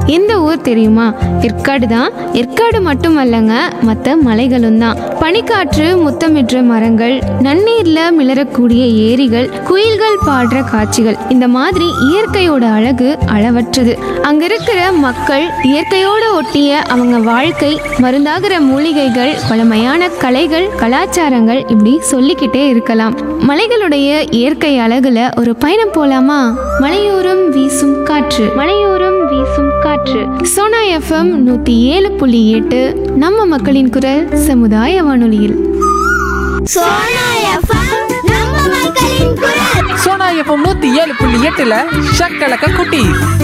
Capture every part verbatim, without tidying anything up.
எந்த ஊர் தெரியுமா? ஏற்காடு தான். ஏற்காடு மட்டுமல்லங்க, மற்ற மலைகளும் தான். பனிக்காற்று முத்தமிடுற மரங்கள், நன்னீர்ல மிளறக்கூடிய ஏரிகள், குயில்கள் பாடுற காட்சிகள், இந்த மாதிரி இயற்கையோட அழகு அளவற்றது. அங்க இருக்கிற மக்கள், இயற்கையோட ஒட்டிய அவங்க வாழ்க்கை, மருந்தாகிற மூலிகைகள், பழமையான கலைகள், கலாச்சாரங்கள், இப்படி சொல்லிக்கிட்டே இருக்கலாம். மலைகளுடைய இயற்கை அழகுல ஒரு பயணம் போலாமா? மலையோரம் வீசும் காற்று, மலையோரம் வீசும் காற்று. சோனா எஃப்எம் நூத்தி ஏழு புள்ளி எட்டு, நம்ம மக்களின் குரல், சமுதாய வானொலியில். சோனா எஃப்எம் நம்ம மக்களின் குரல். சோனா எஃப்எம் நூத்தி ஏழு புள்ளி எட்டுல ஷக்கலக்க குட்டி.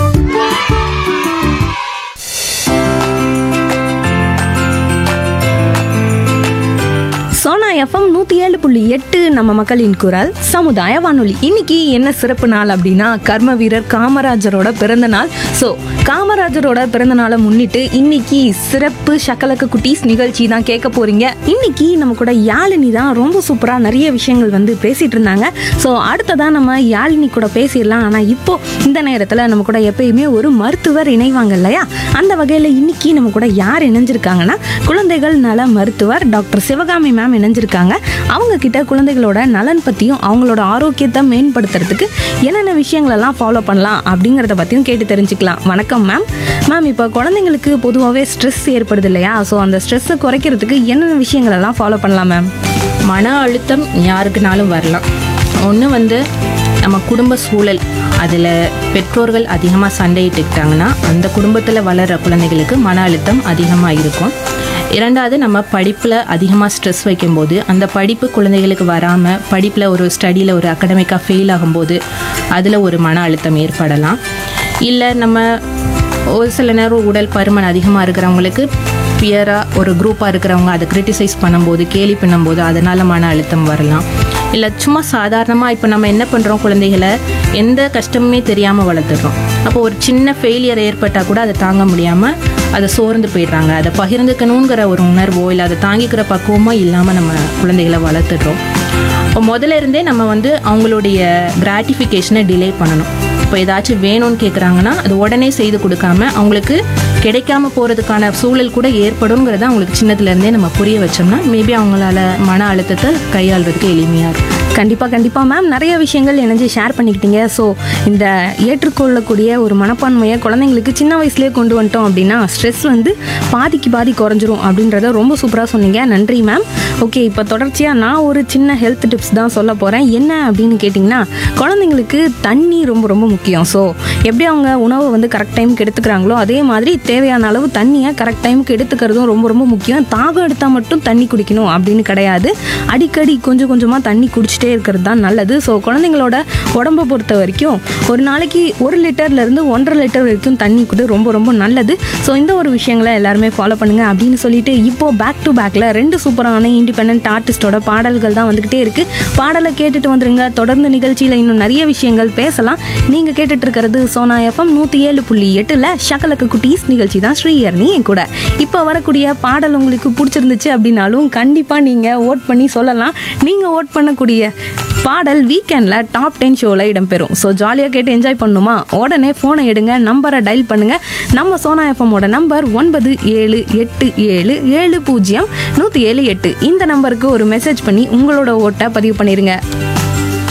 சோனா எஃப்எம் நூற்றி ஏழு புள்ளி எட்டு நம்ம மக்களின் குரல் சமுதாய வானொலி. இன்னைக்கு என்ன சிறப்பு நாள் அப்படின்னா கர்ம வீரர் காமராஜரோட பிறந்த நாள். ஸோ காமராஜரோட பிறந்த நாளை முன்னிட்டு இன்னைக்கு சிறப்பு ஷக்கலக்க குட்டீஸ் நிகழ்ச்சி தான் கேட்க போறீங்க. இன்னைக்கு நம்ம கூட யாழினி தான் ரொம்ப சூப்பராக நிறைய விஷயங்கள் வந்து பேசிட்டு இருந்தாங்க. ஸோ அடுத்ததான் நம்ம யாழினி கூட பேசிடலாம். ஆனால் இப்போ இந்த நேரத்தில் நம்ம கூட எப்பயுமே ஒரு மருத்துவர் இணைவாங்க இல்லையா? அந்த வகையில் இன்னைக்கு நம்ம கூட யார் இணைஞ்சிருக்காங்கன்னா குழந்தைகள் நல மருத்துவர் டாக்டர் சிவகாமி மேம் இணைஞ்சிருக்காங்க. அவங்க கிட்ட குழந்தைகளோட நலன் பற்றியும் அவங்களோட ஆரோக்கியத்தை மேம்படுத்துறதுக்கு என்னென்ன விஷயங்களெல்லாம் ஃபாலோ பண்ணலாம் அப்படிங்கிறத பற்றியும் கேட்டு தெரிஞ்சுக்கலாம். வணக்கம் மேம். மேம், இப்போ குழந்தைங்களுக்கு பொதுவாகவே ஸ்ட்ரெஸ் ஏற்படுது இல்லையா? ஸோ அந்த ஸ்ட்ரெஸ்ஸை குறைக்கிறதுக்கு என்னென்ன விஷயங்களெல்லாம் ஃபாலோ பண்ணலாம் மேம்? மன அழுத்தம் யாருக்குனாலும் வரலாம். ஒன்று வந்து நம்ம குடும்ப சூழல், அதில் பெற்றோர்கள் அதிகமாக சண்டையிட்டுக்கிட்டாங்கன்னா அந்த குடும்பத்தில் வளர்கிற குழந்தைகளுக்கு மன அழுத்தம் அதிகமாக இருக்கும். இரண்டாவது, நம்ம படிப்பில் அதிகமாக ஸ்ட்ரெஸ் வைக்கும்போது அந்த படிப்பு குழந்தைகளுக்கு வராமல் படிப்பில் ஒரு ஸ்டடியில் ஒரு அகடமிக்காக ஃபெயில் ஆகும்போது அதில் ஒரு மன அழுத்தம் ஏற்படலாம். இல்லை நம்ம ஒரு சில நேரம் உடல் பருமன் அதிகமாக இருக்கிறவங்களுக்கு பியராக ஒரு குரூப்பாக இருக்கிறவங்க அதை கிரிட்டிசைஸ் பண்ணும்போது, கேலி பண்ணும்போது அதனால் மன அழுத்தம் வரலாம். இல்லை சும்மா சாதாரணமாக இப்போ நம்ம என்ன பண்ணுறோம், குழந்தைகளை எந்த கஷ்டமுமே தெரியாமல் வளர்த்துடுறோம். அப்போ ஒரு சின்ன ஃபெயிலியர் ஏற்பட்டால் கூட அதை தாங்க முடியாமல் அதை சோர்ந்து போயிடுறாங்க. அதை பகிர்ந்துக்கணுங்கிற ஒரு உணர்வோ இல்லை அதை தாங்கிக்கிற பக்குவமோ இல்லாமல் நம்ம குழந்தைகளை வளர்த்துடுறோம். இப்போ முதல்ல இருந்தே நம்ம வந்து அவங்களுடைய கிராட்டிஃபிகேஷனை டிலே பண்ணணும். இப்போ ஏதாச்சும் வேணும்னு கேட்குறாங்கன்னா அது உடனே செய்து கொடுக்காம அவங்களுக்கு கிடைக்காம போகிறதுக்கான சூழல் கூட ஏற்படுங்கிறத அவங்களுக்கு சின்னதுலேருந்தே நம்ம புரிய வச்சோம்னா மேபி அவங்களால மன அழுத்தத்தை கையாளுறதுக்கு எளிமையாக இருக்கும். கண்டிப்பாக கண்டிப்பாக மேம், நிறைய விஷயங்கள் இணைஞ்சு ஷேர் பண்ணிக்கிட்டீங்க. ஸோ இந்த ஏற்றுக்கொள்ளக்கூடிய ஒரு மனப்பான்மையை குழந்தைங்களுக்கு சின்ன வயசுலேயே கொண்டு வந்துட்டோம் அப்படின்னா ஸ்ட்ரெஸ் வந்து பாதிக்கு பாதி குறைஞ்சிரும் அப்படின்றத ரொம்ப சூப்பராக சொன்னீங்க. நன்றி மேம். ஓகே, இப்போ தொடர்ச்சியாக நான் ஒரு சின்ன ஹெல்த் டிப்ஸ் தான் சொல்ல போகிறேன். என்ன அப்படின்னு கேட்டிங்கன்னா, குழந்தைங்களுக்கு தண்ணி ரொம்ப ரொம்ப முக்கியம். ஸோ எப்படி அவங்க உணவை வந்து கரெக்ட் டைமுக்கு எடுத்துக்கிறாங்களோ அதே மாதிரி தேவையான அளவு தண்ணியை கரெக்ட் டைமுக்கு எடுத்துக்கிறதும் ரொம்ப ரொம்ப முக்கியம். தாகம் எடுத்தால் மட்டும் தண்ணி குடிக்கணும் அப்படின்னு கிடையாது. அடிக்கடி கொஞ்சம் கொஞ்சமாக தண்ணி குடிச்சிட்டு இருக்கிறது தான் நல்லது. ஸோ குழந்தைங்களோட உடம்பை பொறுத்த வரைக்கும் ஒரு நாளைக்கு ஒரு லிட்டர்லேருந்து ஒன்றரை லிட்டர் வரைக்கும் தண்ணி கூட ரொம்ப ரொம்ப நல்லது. ஸோ இந்த ஒரு விஷயங்களை எல்லாருமே ஃபாலோ பண்ணுங்க அப்படின்னு சொல்லிட்டு இப்போ பேக் டு பேக்கில் ரெண்டு சூப்பரான இண்டிபெண்ட் ஆர்டிஸ்டோட பாடல்கள் தான் வந்துக்கிட்டே இருக்குது. பாடலை கேட்டுட்டு வந்துருங்க. தொடர்ந்து நிகழ்ச்சியில் இன்னும் நிறைய விஷயங்கள் பேசலாம். நீங்கள் கேட்டுட்டு இருக்கிறது சோனா எஃப்எம் நூற்றி ஏழு புள்ளி எட்டில் ஷக்கலக்க குட்டீஸ் நிகழ்ச்சி தான். ஸ்ரீஹரணி என் கூட. இப்போ வரக்கூடிய பாடல் உங்களுக்கு பிடிச்சிருந்துச்சு அப்படின்னாலும் கண்டிப்பாக நீங்கள் ஓட் பண்ணி சொல்லலாம். நீங்கள் ஓட் பண்ணக்கூடிய பாடல் வீக்கெண்டில் டாப் டென் ஷோவில் இடம்பெறும். ஸோ ஜாலியாக கேட்டு என்ஜாய் பண்ணணுமா? உடனே ஃபோனை எடுங்க, நம்பரை டயல் பண்ணுங்கள். நம்ம சோனா எஃப்எம்மோட நம்பர் ஒன்பது ஏழு எட்டு ஏழு ஏழு பூஜ்ஜியம் நூற்றி ஏழு எட்டு. இந்த நம்பருக்கு ஒரு மெசேஜ் பண்ணி உங்களோட ஓட்டை பதிவு பண்ணிடுங்க.